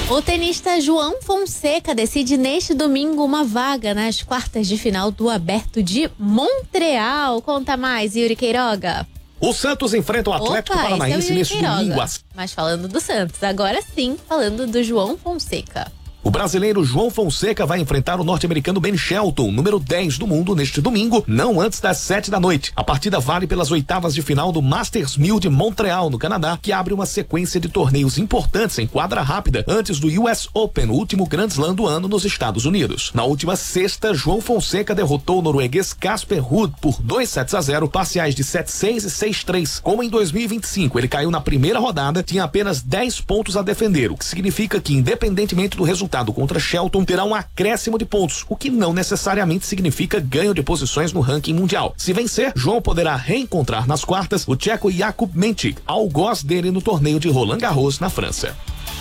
O tenista João Fonseca decide neste domingo uma vaga nas quartas de final do Aberto de Montreal. Conta mais, Yuri Queiroga. O Santos enfrenta o Atlético Paranaense neste domingo. Mas falando do Santos, agora sim, falando do João Fonseca. O brasileiro João Fonseca vai enfrentar o norte-americano Ben Shelton, número 10 do mundo, neste domingo, não antes das 7 da noite. A partida vale pelas oitavas de final do Masters 1000 de Montreal, no Canadá, que abre uma sequência de torneios importantes em quadra rápida antes do US Open, o último Grand Slam do ano nos Estados Unidos. Na última sexta, João Fonseca derrotou o norueguês Casper Ruud por 2-0, parciais de 7-6 e 6-3. Como em 2025 ele caiu na primeira rodada, tinha apenas 10 pontos a defender, o que significa que, independentemente do resultado contra Shelton, terá um acréscimo de pontos, o que não necessariamente significa ganho de posições no ranking mundial. Se vencer, João poderá reencontrar nas quartas o tcheco Jakub Menchik, algoz dele no torneio de Roland Garros, na França.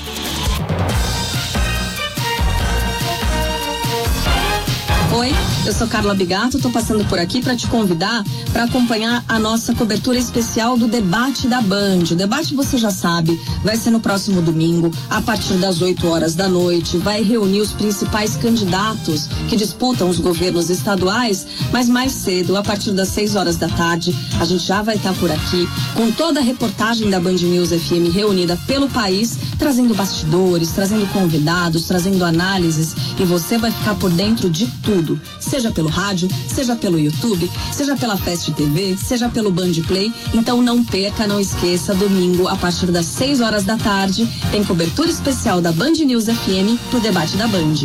Oi, eu sou Carla Bigato, tô passando por aqui para te convidar para acompanhar a nossa cobertura especial do debate da Band. O debate, você já sabe, vai ser no próximo domingo, a partir das 8 horas da noite, vai reunir os principais candidatos que disputam os governos estaduais, mas mais cedo, a partir das 6 horas da tarde, a gente já vai estar por aqui com toda a reportagem da Band News FM reunida pelo país, trazendo bastidores, trazendo convidados, trazendo análises, e você vai ficar por dentro de tudo. Seja pelo rádio, seja pelo YouTube, seja pela Fast TV, seja pelo Band Play. Então não perca, não esqueça, domingo a partir das 6 horas da tarde tem cobertura especial da Band News FM pro debate da Band.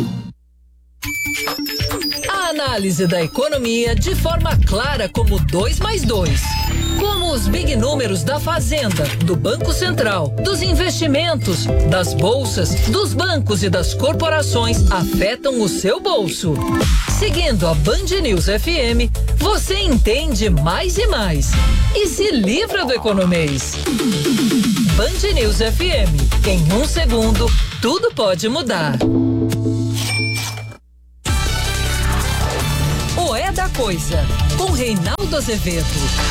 A análise da economia de forma clara como 2+2. Como os big números da Fazenda, do Banco Central, dos investimentos, das bolsas, dos bancos e das corporações afetam o seu bolso. Seguindo a Band News FM, você entende mais e mais. E se livra do economês. Band News FM. Em 1 segundo, tudo pode mudar. O É da Coisa, com Reinaldo Azevedo.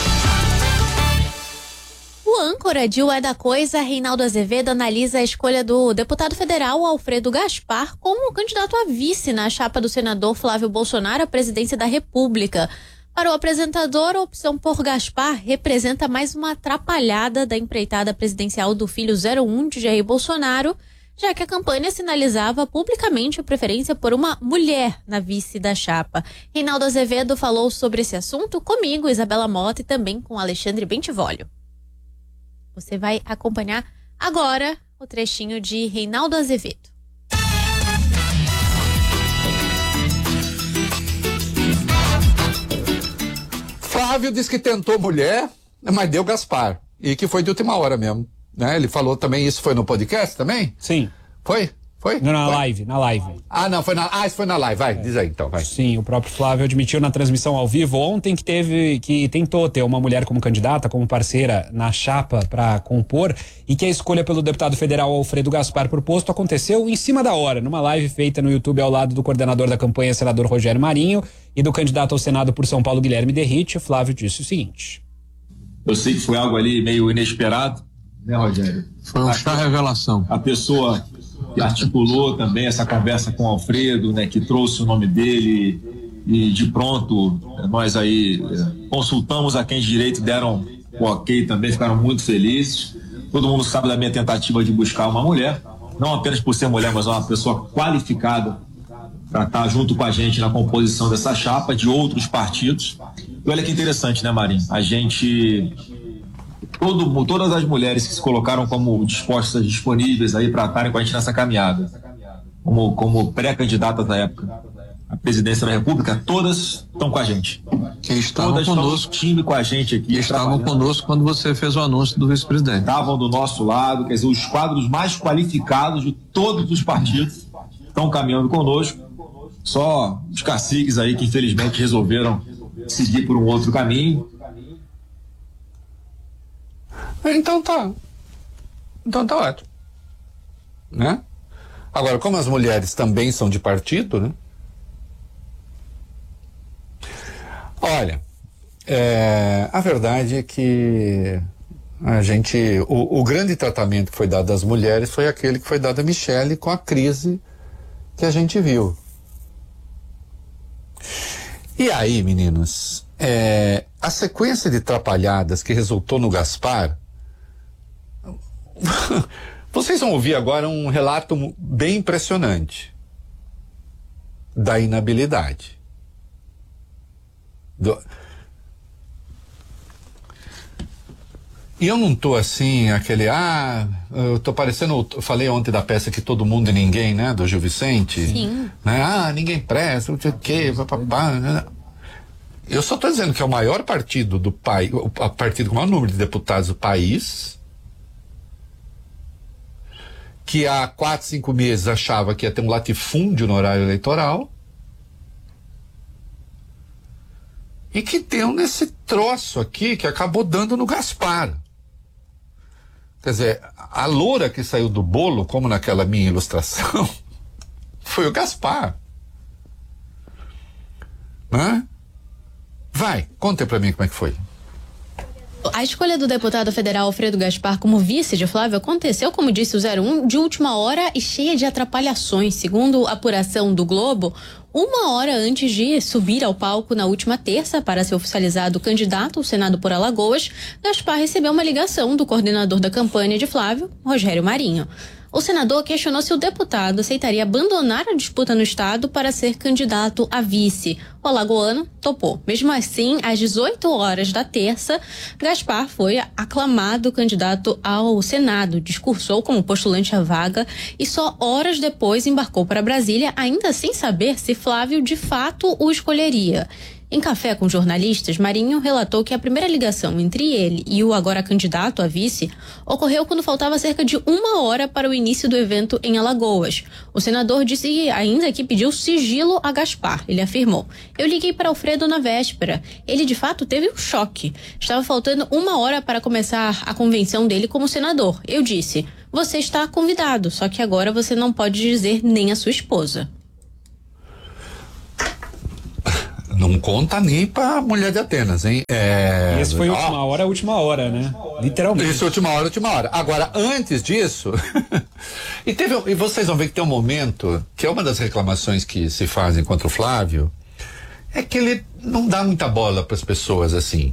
O âncora de O É da Coisa, Reinaldo Azevedo, analisa a escolha do deputado federal Alfredo Gaspar como candidato a vice na chapa do senador Flávio Bolsonaro à presidência da República. Para o apresentador, a opção por Gaspar representa mais uma atrapalhada da empreitada presidencial do filho 01 de Jair Bolsonaro, já que a campanha sinalizava publicamente a preferência por uma mulher na vice da chapa. Reinaldo Azevedo falou sobre esse assunto comigo, Isabela Mota, e também com Alexandre Bentivolio. Você vai acompanhar agora o trechinho de Reinaldo Azevedo. Flávio disse que tentou mulher, mas deu Gaspar. E que foi de última hora mesmo. Né? Ele falou também, isso foi no podcast também? Sim. Foi? Foi? Não, na foi? live. Não, isso foi na live, vai, diz aí então, vai. Sim, o próprio Flávio admitiu na transmissão ao vivo ontem que tentou ter uma mulher como candidata, como parceira na chapa para compor, e que a escolha pelo deputado federal Alfredo Gaspar por posto aconteceu em cima da hora, numa live feita no YouTube ao lado do coordenador da campanha, senador Rogério Marinho, e do candidato ao Senado por São Paulo, Guilherme Derrite. O Flávio disse o seguinte: eu sei que foi algo ali meio inesperado, né, Rogério? Foi uma revelação. A pessoa que articulou também essa conversa com o Alfredo, né, que trouxe o nome dele, e de pronto nós aí consultamos a quem de direito, deram o ok também, ficaram muito felizes. Todo mundo sabe da minha tentativa de buscar uma mulher, não apenas por ser mulher, mas uma pessoa qualificada para estar junto com a gente na composição dessa chapa, de outros partidos. E olha que interessante, né, Marinho? A gente... Todas as mulheres que se colocaram como dispostas, disponíveis aí para estarem com a gente nessa caminhada, como pré-candidatas na época à presidência da República, todas estão com a gente. Que estavam conosco. Time com a gente aqui. Que estavam conosco quando você fez o anúncio do vice-presidente. Estavam do nosso lado, quer dizer, os quadros mais qualificados de todos os partidos estão caminhando conosco. Só os caciques aí que infelizmente resolveram seguir por um outro caminho. Então tá ótimo, né? Agora, como as mulheres também são de partido, né? Olha, a verdade é que O grande tratamento que foi dado às mulheres foi aquele que foi dado a Michele com a crise que a gente viu. E aí, meninos, a sequência de trapalhadas que resultou no Gaspar, vocês vão ouvir agora um relato bem impressionante da inabilidade. E eu não tô assim, eu tô parecendo, eu falei ontem da peça Que Todo Mundo e Ninguém, né, do Gil Vicente. Sim. Né? Ninguém presta, não sei o quê, papapá. Eu só tô dizendo que é o maior partido do país, o partido com o maior número de deputados do país, que há 4, 5 meses achava que ia ter um latifúndio no horário eleitoral, e que deu nesse troço aqui que acabou dando no Gaspar. Quer dizer, a loura que saiu do bolo, como naquela minha ilustração, foi o Gaspar. Hã? Vai, conta pra mim como é que foi. A escolha do deputado federal Alfredo Gaspar como vice de Flávio aconteceu, como disse o 01, de última hora e cheia de atrapalhações. Segundo a apuração do Globo, 1 hora antes de subir ao palco na última terça para ser oficializado candidato ao Senado por Alagoas, Gaspar recebeu uma ligação do coordenador da campanha de Flávio, Rogério Marinho. O senador questionou se o deputado aceitaria abandonar a disputa no estado para ser candidato a vice. O alagoano topou. Mesmo assim, às 18 horas da terça, Gaspar foi aclamado candidato ao Senado, discursou como postulante à vaga e só horas depois embarcou para Brasília, ainda sem saber se Flávio de fato o escolheria. Em café com jornalistas, Marinho relatou que a primeira ligação entre ele e o agora candidato a vice ocorreu quando faltava cerca de 1 hora para o início do evento em Alagoas. O senador disse ainda que pediu sigilo a Gaspar. Ele afirmou: "Eu liguei para Alfredo na véspera. Ele de fato teve um choque. Estava faltando 1 hora para começar a convenção dele como senador. Eu disse: você está convidado, só que agora você não pode dizer nem a sua esposa." Não conta nem pra mulher de Atenas, hein? Esse foi última hora, né? Literalmente. Isso, última hora. Agora, antes disso, e vocês vão ver que tem um momento, que é uma das reclamações que se fazem contra o Flávio, é que ele não dá muita bola pras pessoas, assim.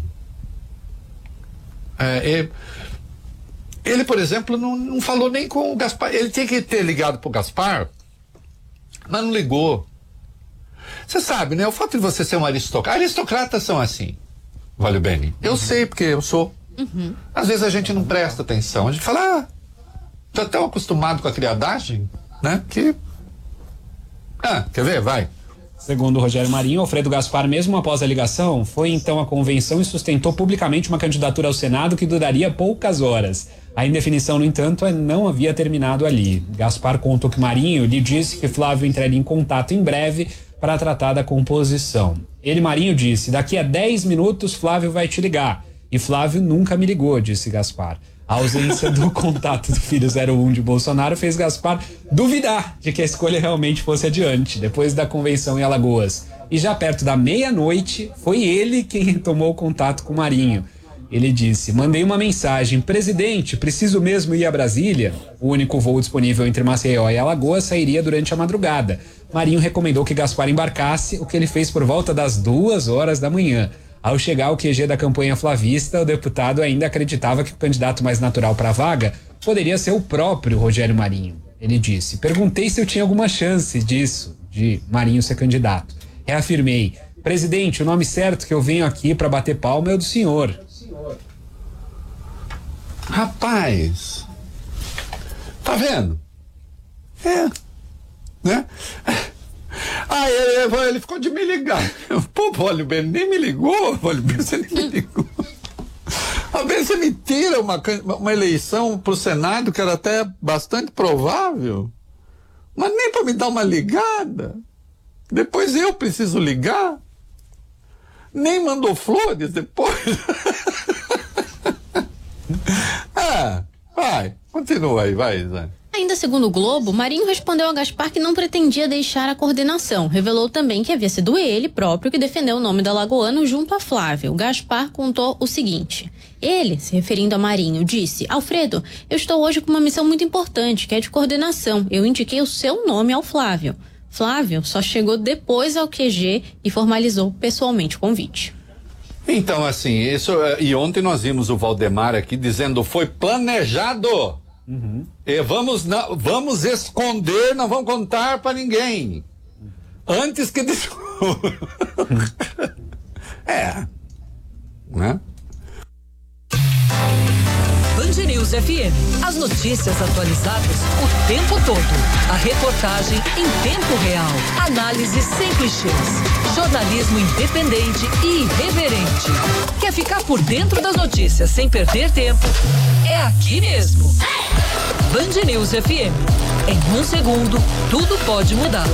Ele, por exemplo, não falou nem com o Gaspar. Ele tinha que ter ligado pro Gaspar, mas não ligou. Você sabe, né? O fato de você ser um aristocrata. Aristocratas são assim, Valeu Bene. Eu sei, porque eu sou. Às vezes a gente não presta atenção. A gente fala, tá tão acostumado com a criadagem, né? Que. Quer ver? Vai. Segundo o Rogério Marinho, Alfredo Gaspar, mesmo após a ligação, foi então à convenção e sustentou publicamente uma candidatura ao Senado que duraria poucas horas. A indefinição, no entanto, não havia terminado ali. Gaspar contou que Marinho lhe disse que Flávio entraria em contato em breve para tratar da composição. Marinho disse: "Daqui a 10 minutos Flávio vai te ligar." E Flávio nunca me ligou, disse Gaspar. A ausência do contato do filho 01 de Bolsonaro fez Gaspar duvidar de que a escolha realmente fosse adiante, depois da convenção em Alagoas. E já perto da meia-noite, foi ele quem tomou contato com Marinho. Ele disse: "Mandei uma mensagem: presidente, preciso mesmo ir a Brasília." O único voo disponível entre Maceió e Alagoas sairia durante a madrugada. Marinho recomendou que Gaspar embarcasse, o que ele fez por volta das 2 horas da manhã. Ao chegar ao QG da campanha flavista, o deputado ainda acreditava que o candidato mais natural para a vaga poderia ser o próprio Rogério Marinho. Ele disse: "Perguntei se eu tinha alguma chance de Marinho ser candidato. Reafirmei: presidente, o nome certo que eu venho aqui para bater palma é o do senhor." Rapaz, tá vendo? Né? Ele ficou de me ligar. Pô, Valeu Bene, nem me ligou. Valeu Bene, você nem me ligou. Às vezes você me tira uma eleição pro Senado que era até bastante provável, mas nem para me dar uma ligada. Depois eu preciso ligar. Nem mandou flores depois. Ah, Vai, continua aí, vai, Zé. Ainda segundo o Globo, Marinho respondeu a Gaspar que não pretendia deixar a coordenação. Revelou também que havia sido ele próprio que defendeu o nome do alagoano junto a Flávio. Gaspar contou o seguinte: ele, se referindo a Marinho, disse: Alfredo, eu estou hoje com uma missão muito importante, que é de coordenação. Eu indiquei o seu nome ao Flávio. Flávio só chegou depois ao QG e formalizou pessoalmente o convite. Então, assim, e ontem nós vimos o Valdemar aqui dizendo: foi planejado. E vamos esconder, não vamos contar para ninguém. Antes que né? Band News FM. As notícias atualizadas o tempo todo. A reportagem em tempo real. Análise sem clichês. Jornalismo independente e irreverente. Quer ficar por dentro das notícias sem perder tempo? É aqui mesmo. Band News FM. Em um segundo, tudo pode mudar.